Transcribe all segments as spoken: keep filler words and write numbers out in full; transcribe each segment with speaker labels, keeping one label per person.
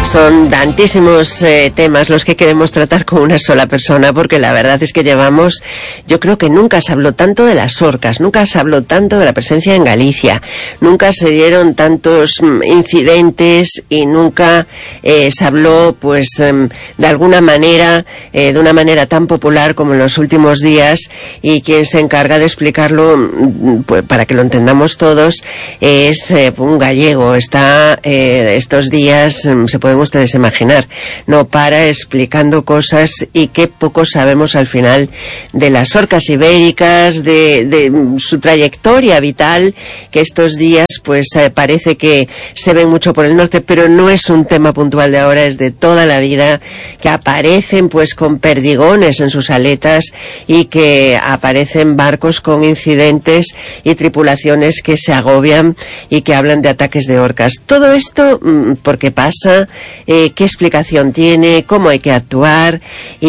Speaker 1: Son tantísimos eh, temas los que queremos tratar con una sola persona, porque la verdad es que llevamos, yo creo que nunca se habló tanto de las orcas, nunca se habló tanto de la presencia en Galicia, nunca se dieron tantos mm, incidentes y nunca eh, se habló, pues, eh, de alguna manera, eh, de una manera tan popular como en los últimos días, y quien se encarga de explicarlo, mm, pues, para que lo entendamos todos, es eh, un gallego. Está eh, estos días, mm, se pueden ustedes imaginar, no para explicando cosas, y qué poco sabemos al final de las orcas ibéricas, de, de su trayectoria vital, que estos días pues eh, parece que se ven mucho por el norte, pero no es un tema puntual de ahora, es de toda la vida, que aparecen pues con perdigones en sus aletas, y que aparecen barcos con incidentes y tripulaciones que se agobian y que hablan de ataques de orcas. Todo esto, ¿por qué pasa? Eh, ¿Qué explicación tiene? ¿Cómo hay que actuar?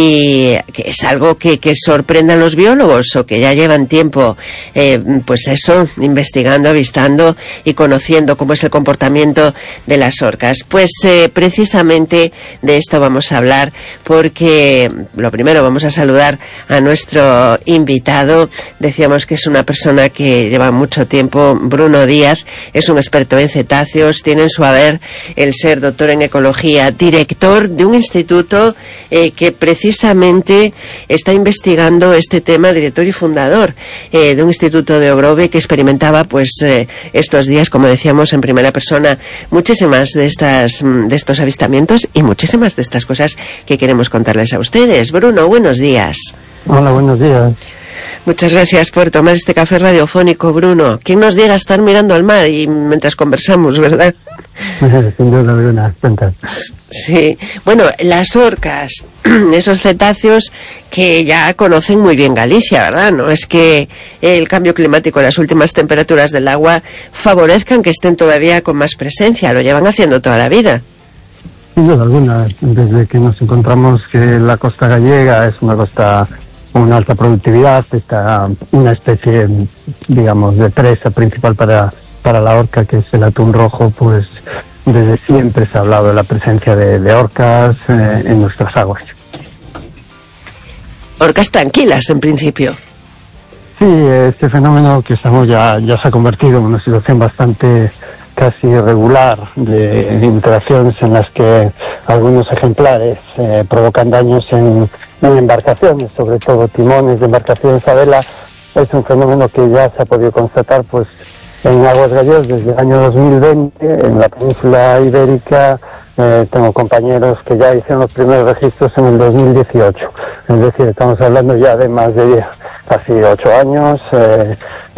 Speaker 1: Y que es algo que, que sorprende a los biólogos, o que ya llevan tiempo, eh, pues eso, investigando, avistando y conociendo cómo es el comportamiento de las orcas. Pues eh, precisamente de esto vamos a hablar, porque lo primero vamos a saludar a nuestro invitado. Decíamos que es una persona que lleva mucho tiempo, Bruno Díaz, es un experto en cetáceos, tiene en su haber el ser doctor en ecología, director de un instituto eh, que precisamente está investigando este tema, director y fundador eh, de un instituto de Ogrove que experimentaba pues eh, estos días, como decíamos, en primera persona muchísimas de estas de estos avistamientos y muchísimas de estas cosas que queremos contarles a ustedes. Bruno, buenos días.
Speaker 2: Hola, buenos días.
Speaker 1: Muchas gracias por tomar este café radiofónico, Bruno. ¿Quién nos diga estar mirando al mar y mientras conversamos, verdad?
Speaker 2: Sin duda alguna, cuenta.
Speaker 1: Sí. Bueno, las orcas, esos cetáceos que ya conocen muy bien Galicia, ¿verdad? No es que el cambio climático, las últimas temperaturas del agua favorezcan que estén todavía con más presencia, lo llevan haciendo toda la vida.
Speaker 2: Sin duda alguna, desde que nos encontramos que la costa gallega es una costa con una alta productividad, está una especie, digamos, de presa principal para, para la orca, que es el atún rojo, pues desde siempre se ha hablado de la presencia de, de orcas eh, en nuestras aguas.
Speaker 1: Orcas tranquilas, en principio.
Speaker 2: Sí, este fenómeno que estamos ya, ya se ha convertido en una situación bastante casi irregular de interacciones en las que algunos ejemplares eh, provocan daños en, en embarcaciones, sobre todo timones de embarcaciones a vela. Es un fenómeno que ya se ha podido constatar pues en aguas gallegas desde el año dos mil veinte, en la península ibérica. Eh, tengo compañeros que ya hicieron los primeros registros en el dos mil dieciocho, es decir, estamos hablando ya de más de casi ocho años eh,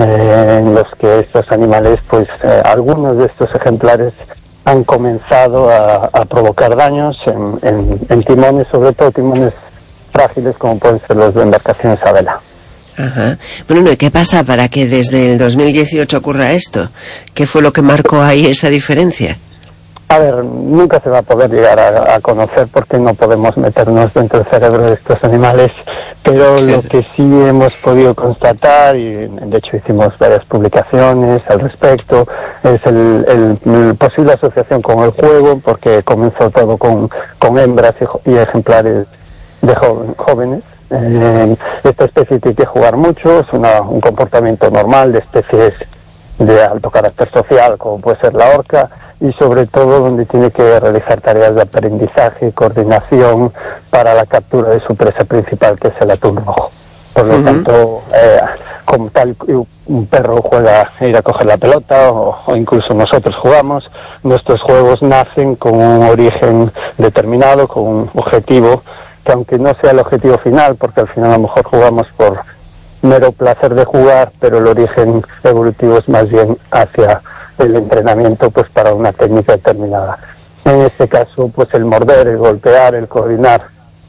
Speaker 2: eh, en los que estos animales, pues eh, algunos de estos ejemplares han comenzado a, a provocar daños en, en, en timones, sobre todo timones frágiles como pueden ser los de embarcaciones a vela.
Speaker 1: Ajá. Bruno, ¿y qué pasa para que desde el dos mil dieciocho ocurra esto? ¿Qué fue lo que marcó ahí esa diferencia?
Speaker 2: A ver, nunca se va a poder llegar a, a conocer porque no podemos meternos dentro del cerebro de estos animales, pero sí. Lo que sí hemos podido constatar, y de hecho hicimos varias publicaciones al respecto, es el, el, el posible asociación con el juego, porque comenzó todo con, con hembras y, y ejemplares de joven, jóvenes. Eh, esta especie tiene que jugar mucho, es una, un comportamiento normal de especies de alto carácter social, como puede ser la orca, y sobre todo donde tiene que realizar tareas de aprendizaje, coordinación para la captura de su presa principal, que es el atún rojo. Por lo uh-huh. tanto, eh, como tal un perro juega a ir a coger la pelota, o, o incluso nosotros jugamos, nuestros juegos nacen con un origen determinado, con un objetivo, que aunque no sea el objetivo final, porque al final a lo mejor jugamos por mero placer de jugar, pero el origen evolutivo es más bien hacia el entrenamiento pues para una técnica determinada. En este caso, pues el morder, el golpear, el coordinar,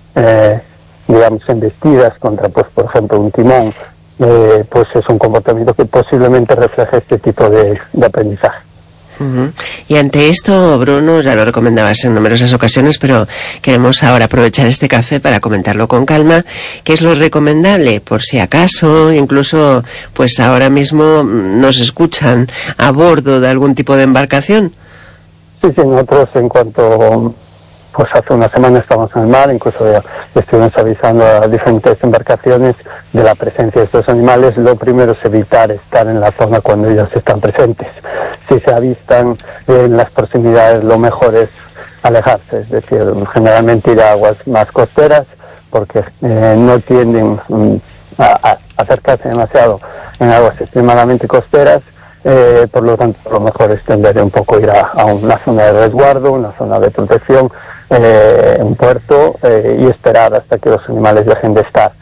Speaker 2: eh, digamos, embestidas contra, pues por ejemplo, un timón, eh, pues es un comportamiento que posiblemente refleja este tipo de, de aprendizaje.
Speaker 1: Uh-huh. Y ante esto, Bruno, ya lo recomendabas en numerosas ocasiones, pero queremos ahora aprovechar este café para comentarlo con calma. ¿Qué es lo recomendable? Por si acaso, incluso, pues ahora mismo nos escuchan a bordo de algún tipo de embarcación.
Speaker 2: Sí, sí, nosotros en cuanto pues hace una semana estábamos en el mar, incluso ya estuvimos avisando a diferentes embarcaciones de la presencia de estos animales. Lo primero es evitar estar en la zona cuando ellos están presentes. Si se avistan en las proximidades, lo mejor es alejarse, es decir, generalmente ir a aguas más costeras, porque eh, no tienden um, a, a acercarse demasiado en aguas extremadamente costeras. Eh, por lo tanto, lo mejor es tender un poco ir a, a una zona de resguardo, una zona de protección, eh, un puerto, eh, y esperar hasta que los animales dejen de estar.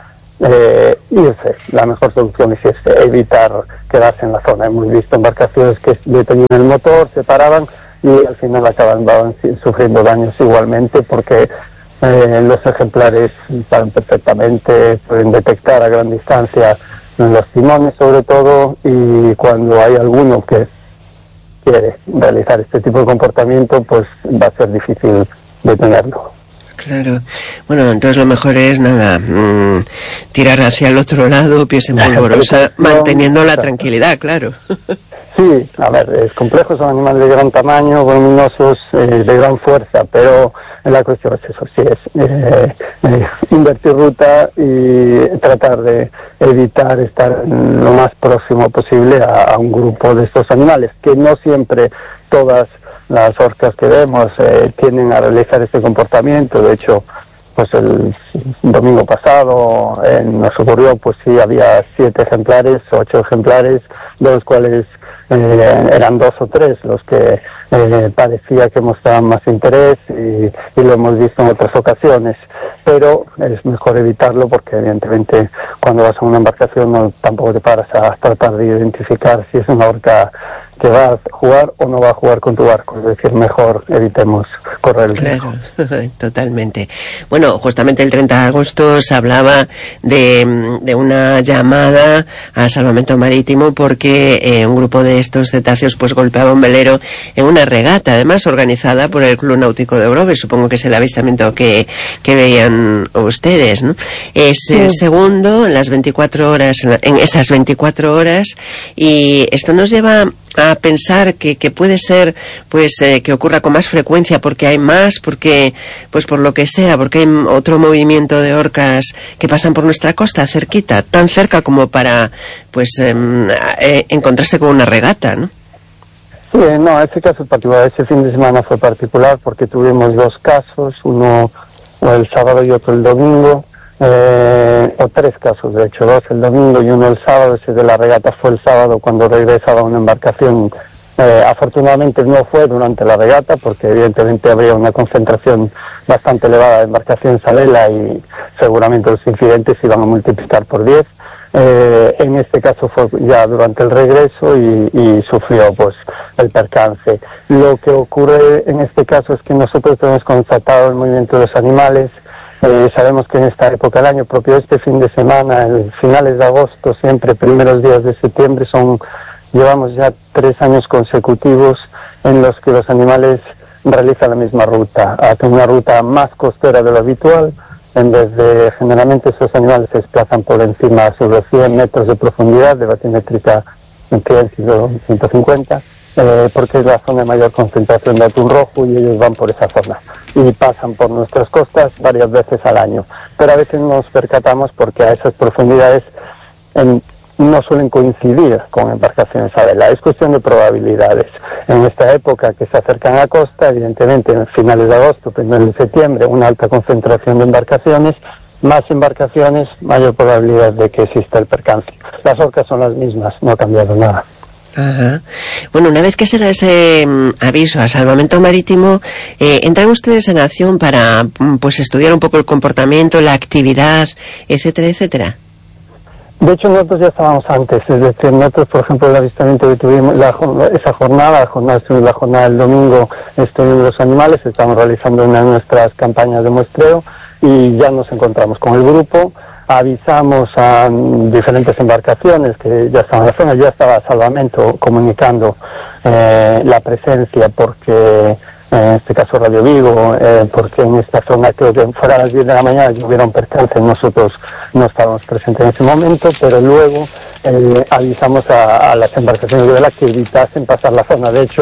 Speaker 2: Eh, irse, la mejor solución es irse, evitar quedarse en la zona. Hemos visto embarcaciones que detenían el motor, se paraban y al final acababan sufriendo daños igualmente, porque eh, los ejemplares saben perfectamente, pueden detectar a gran distancia en los timones sobre todo, y cuando hay alguno que quiere realizar este tipo de comportamiento, pues va a ser difícil detenerlo.
Speaker 1: Claro. Bueno, entonces lo mejor es, nada, mmm, tirar hacia el otro lado, pies en polvorosa, manteniendo la tranquilidad, claro.
Speaker 2: Sí, a ver, es complejo, son animales de gran tamaño, voluminosos, eh, de gran fuerza, pero la cuestión es eso, sí, es eh, eh, invertir ruta y tratar de evitar estar lo más próximo posible a, a un grupo de estos animales, que no siempre todas las orcas que vemos eh, tienden a realizar este comportamiento. De hecho, pues el domingo pasado eh, nos ocurrió, pues sí, había siete ejemplares, ocho ejemplares, de los cuales eh, eran dos o tres los que eh, parecía que mostraban más interés, y, y lo hemos visto en otras ocasiones, pero es mejor evitarlo, porque evidentemente cuando vas a una embarcación no, tampoco te paras a tratar de identificar si es una orca que va a jugar o no va a jugar con tu barco. Es decir, mejor evitemos correr el riesgo.
Speaker 1: Claro, totalmente. Bueno, justamente el treinta de agosto se hablaba de, de una llamada a salvamento marítimo porque eh, un grupo de estos cetáceos pues golpeaba un velero en una regata, además organizada por el Club Náutico de Ogrove. Supongo que es el avistamiento que, que veían ustedes, ¿no? Es sí. El segundo en las veinticuatro horas, en esas veinticuatro horas, y esto nos lleva a pensar que, que puede ser pues eh, que ocurra con más frecuencia porque hay más, porque pues por lo que sea, porque hay otro movimiento de orcas que pasan por nuestra costa cerquita, tan cerca como para pues eh, eh, encontrarse con una regata, ¿no?
Speaker 2: Sí, no, ese caso es particular, ese fin de semana fue particular porque tuvimos dos casos, uno el sábado y otro el domingo. Eh, o tres casos, de hecho, dos el domingo y uno el sábado. Ese de la regata fue el sábado cuando regresaba una embarcación. Eh, afortunadamente no fue durante la regata, porque evidentemente habría una concentración bastante elevada de embarcaciones a vela y seguramente los incidentes se iban a multiplicar por diez. Eh, en este caso fue ya durante el regreso y, y sufrió pues el percance. Lo que ocurre en este caso es que nosotros hemos constatado el movimiento de los animales. Eh, sabemos que en esta época del año, propio este fin de semana, en finales de agosto, siempre primeros días de septiembre, son llevamos ya tres años consecutivos en los que los animales realizan la misma ruta, hacen una ruta más costera de lo habitual, en vez de, generalmente esos animales se desplazan por encima de los cien metros de profundidad, de batimétrica entre cien y ciento cincuenta, eh, porque es la zona de mayor concentración de atún rojo y ellos van por esa zona y pasan por nuestras costas varias veces al año, pero a veces nos percatamos porque a esas profundidades en, no suelen coincidir con embarcaciones a vela. Es cuestión de probabilidades. En esta época que se acercan a costa, evidentemente en finales de agosto, primeros de septiembre, una alta concentración de embarcaciones, más embarcaciones, mayor probabilidad de que exista el percance. Las orcas son las mismas, no ha cambiado nada.
Speaker 1: Ajá. Bueno, una vez que se da ese um, aviso a salvamento marítimo, eh, ¿entran ustedes en acción para pues estudiar un poco el comportamiento, la actividad, etcétera, etcétera?
Speaker 2: De hecho, nosotros ya estábamos antes, es decir, nosotros, por ejemplo, el avistamiento que tuvimos, la, esa jornada, la jornada, la jornada del domingo, estuvimos los animales, estamos realizando una de nuestras campañas de muestreo y ya nos encontramos con el grupo. Avisamos a diferentes embarcaciones que ya estaban en la zona, ya estaba Salvamento comunicando eh, la presencia porque, en este caso Radio Vigo, eh, porque en esta zona creo que fuera a las diez de la mañana que hubiera un percance, nosotros no estábamos presentes en ese momento, pero luego eh, avisamos a, a las embarcaciones de vela que evitasen pasar la zona. De hecho,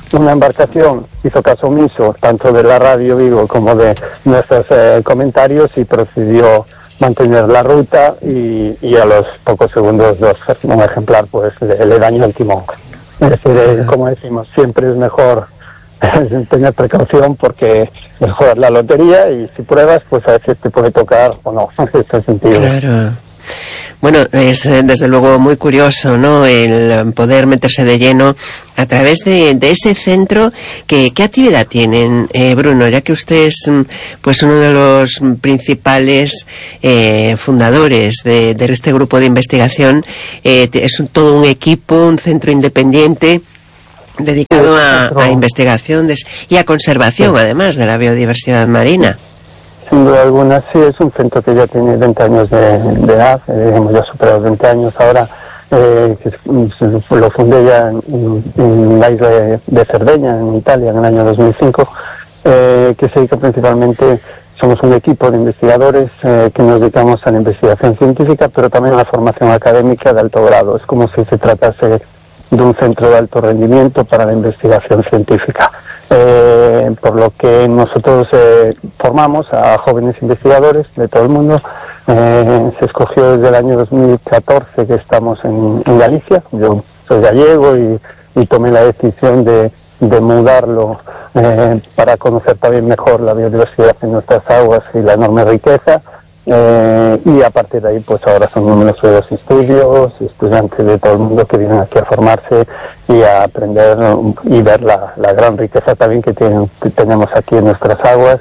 Speaker 2: una embarcación hizo caso omiso tanto de la radio Vigo como de nuestros eh, comentarios y procedió mantener la ruta y, y a los pocos segundos dos, un ejemplar pues le, le dañó el timón. Es decir, eh, como decimos, siempre es mejor tener precaución porque es jugar la lotería y si pruebas pues a veces te puede tocar o no, en este sentido.
Speaker 1: Claro. Bueno, es eh, desde luego muy curioso, ¿no?, el poder meterse de lleno a través de, de ese centro. Que, ¿Qué actividad tienen, eh, Bruno? Ya que usted es pues uno de los principales eh, fundadores de, de este grupo de investigación, eh, es un, todo un equipo, un centro independiente dedicado a, a investigación de, y a conservación, sí, además de la biodiversidad marina.
Speaker 2: Sin duda alguna, sí, es un centro que ya tiene veinte años de, de edad, eh, hemos ya superado veinte años ahora, eh, que lo fundé ya en, en la isla de, de Cerdeña, en Italia, en el año dos mil cinco, eh, que se dedica principalmente, somos un equipo de investigadores eh, que nos dedicamos a la investigación científica, pero también a la formación académica de alto grado. Es como si se tratase de un centro de alto rendimiento para la investigación científica. Eh, por lo que nosotros eh, formamos a jóvenes investigadores de todo el mundo. Eh, se escogió desde el año dos mil catorce que estamos en, en Galicia. Yo soy gallego y, y tomé la decisión de, de mudarlo eh, para conocer también mejor la biodiversidad en nuestras aguas y la enorme riqueza. Eh, y a partir de ahí pues ahora son numerosos estudios, estudiantes de todo el mundo que vienen aquí a formarse y a aprender y ver la, la gran riqueza también que, tienen, que tenemos aquí en nuestras aguas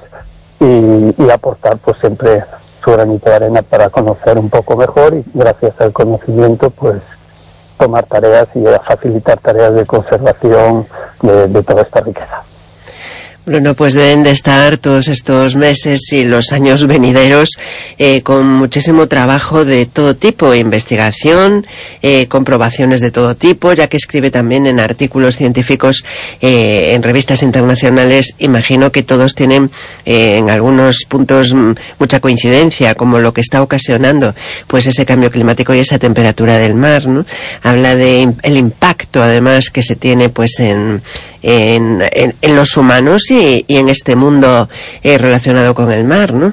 Speaker 2: y, y aportar pues siempre su granito de arena para conocer un poco mejor y gracias al conocimiento pues tomar tareas y a facilitar tareas de conservación de, de toda esta riqueza.
Speaker 1: Bueno, pues deben de estar todos estos meses y los años venideros eh, con muchísimo trabajo de todo tipo, investigación, eh, comprobaciones de todo tipo, ya que escribe también en artículos científicos eh, en revistas internacionales. Imagino que todos tienen eh, en algunos puntos m- mucha coincidencia, como lo que está ocasionando pues ese cambio climático y esa temperatura del mar, ¿no? Habla de im- el impacto además que se tiene pues en en, en, en los humanos y, y en este mundo eh, relacionado con el mar, ¿no?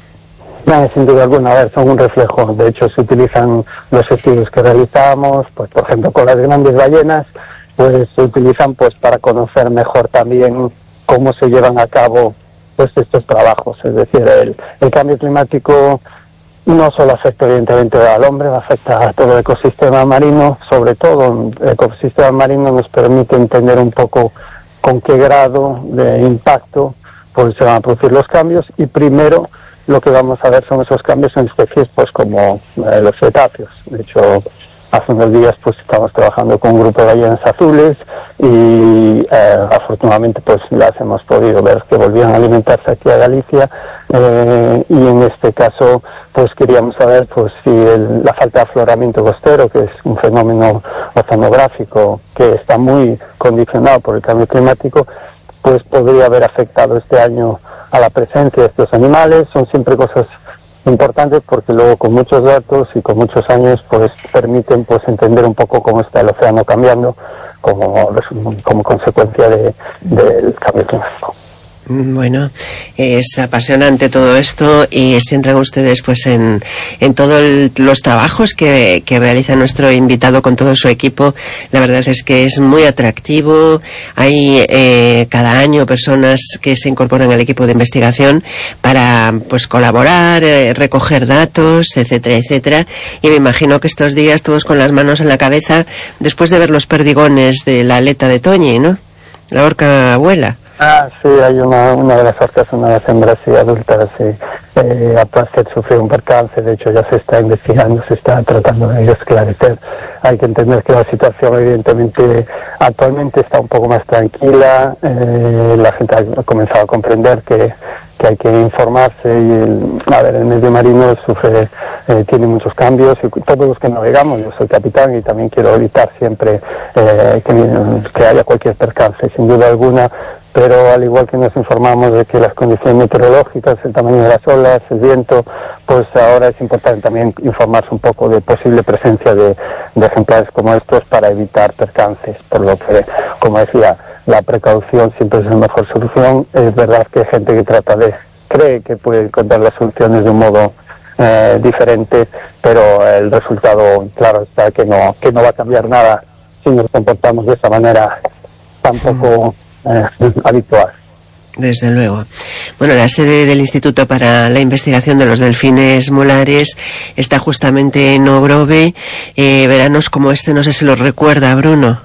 Speaker 2: No, sin duda alguna, a ver, son un reflejo. De hecho, se utilizan los estudios que realizamos, pues por ejemplo con las grandes ballenas, pues se utilizan pues para conocer mejor también cómo se llevan a cabo pues estos trabajos. Es decir, el, el cambio climático no solo afecta evidentemente al hombre, afecta a todo el ecosistema marino. Sobre todo el ecosistema marino nos permite entender un poco con qué grado de impacto pues se van a producir los cambios, y primero lo que vamos a ver son esos cambios en especies pues como eh, los cetáceos. De hecho, hace unos días pues estamos trabajando con un grupo de ballenas azules y eh, afortunadamente pues las hemos podido ver que volvían a alimentarse aquí a Galicia, eh, y en este caso pues queríamos saber pues si el, la falta de afloramiento costero, que es un fenómeno oceanográfico que está muy condicionado por el cambio climático, pues podría haber afectado este año a la presencia de estos animales. Son siempre cosas importantes porque luego con muchos datos y con muchos años pues permiten pues entender un poco cómo está el océano cambiando como, como consecuencia de, del cambio climático.
Speaker 1: Bueno, es apasionante todo esto y se entran ustedes pues en, en todos los trabajos que, que realiza nuestro invitado con todo su equipo. La verdad es que es muy atractivo. Hay eh, cada año personas que se incorporan al equipo de investigación para pues colaborar, eh, recoger datos, etcétera, etcétera. Y me imagino que estos días todos con las manos en la cabeza después de ver los perdigones de la aleta de Toñi, ¿no? La orca abuela.
Speaker 2: Ah, sí, hay una, una de las orcas, una de las hembras y adultas, sí, eh, aparte de sufrir un percance. De hecho ya se está investigando, se está tratando de esclarecer. Hay que entender que la situación evidentemente actualmente está un poco más tranquila, eh, la gente ha comenzado a comprender que que hay que informarse y el, a ver, el medio marino sufre, eh, tiene muchos cambios y todos los que navegamos, yo soy capitán y también quiero evitar siempre eh, que, que haya cualquier percance, sin duda alguna, pero al igual que nos informamos de que las condiciones meteorológicas, el tamaño de las olas, el viento, pues ahora es importante también informarse un poco de posible presencia de, de ejemplares como estos para evitar percances, por lo que, como decía, la precaución siempre es la mejor solución. Es verdad que hay gente que trata de, cree que puede encontrar las soluciones de un modo eh, diferente, pero el resultado, claro, está que no, que no va a cambiar nada si nos comportamos de esa manera tan poco eh, habitual.
Speaker 1: Desde luego. Bueno, la sede del Instituto para la Investigación de los Delfines Molares está justamente en Ogrove. Eh, veranos como este, no sé si los recuerda, Bruno,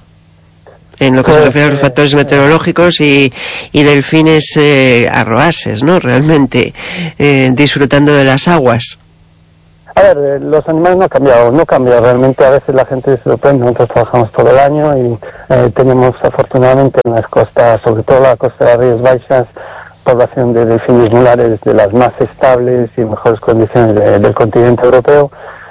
Speaker 1: en lo que pues, se refiere a los factores meteorológicos y, y delfines eh, arroases, ¿no? Realmente, eh, disfrutando de las aguas.
Speaker 2: A ver, eh, los animales no han cambiado, no cambian realmente. A veces la gente se sorprende, nosotros trabajamos todo el año y eh, tenemos afortunadamente en las costas, sobre todo la costa de Rías Baixas, población de delfines molares de las más estables y mejores condiciones de, del continente europeo,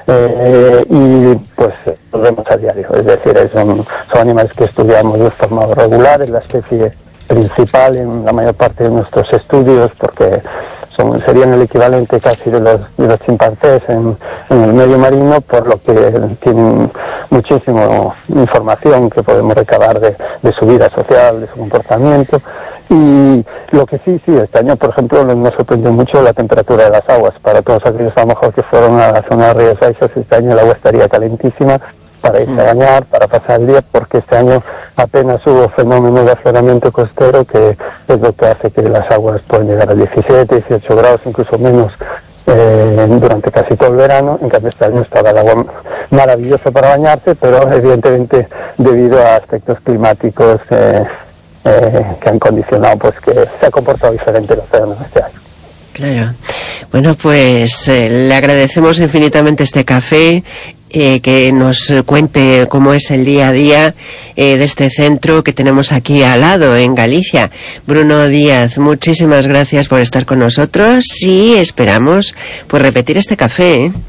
Speaker 2: eh, y pues los vemos a diario. Es decir, son, son animales que estudiamos de forma regular, es la especie principal en la mayor parte de nuestros estudios, porque son, serían el equivalente casi de los, de los chimpancés en, en el medio marino, por lo que tienen muchísima información que podemos recabar de, de su vida social, de su comportamiento. Y lo que sí, sí, este año, por ejemplo, nos sorprendió mucho la temperatura de las aguas. Para todos aquellos a lo mejor que fueron a la zona de Rías Baixas, este año el agua estaría calentísima para irse a bañar, para pasar el día, porque este año apenas hubo fenómeno de afloramiento costero, que es lo que hace que las aguas puedan llegar a diecisiete, dieciocho grados, incluso menos, eh, durante casi todo el verano. En cambio, este año estaba el agua maravillosa para bañarse, pero evidentemente debido a aspectos climáticos eh, eh, que han condicionado, pues que se ha comportado diferente el océano este año.
Speaker 1: Claro. Bueno, pues eh, le agradecemos infinitamente este café, eh, que nos cuente cómo es el día a día eh, de este centro que tenemos aquí al lado, en Galicia. Bruno Díaz, muchísimas gracias por estar con nosotros y esperamos pues repetir este café, ¿eh?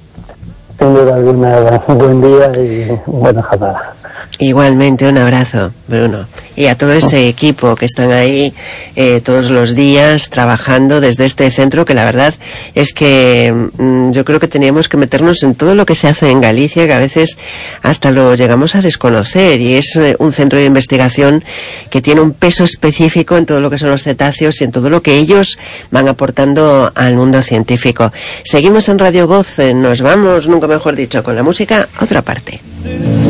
Speaker 2: Sin duda alguna, buen día y buena jornada.
Speaker 1: Igualmente, un abrazo, Bruno. Y a todo ese equipo que están ahí eh, todos los días trabajando desde este centro, que la verdad es que mmm, yo creo que teníamos que meternos en todo lo que se hace en Galicia, que a veces hasta lo llegamos a desconocer. Y es eh, un centro de investigación que tiene un peso específico en todo lo que son los cetáceos y en todo lo que ellos van aportando al mundo científico. Seguimos en Radio Voz, eh, nos vamos, nunca mejor dicho, con la música a otra parte.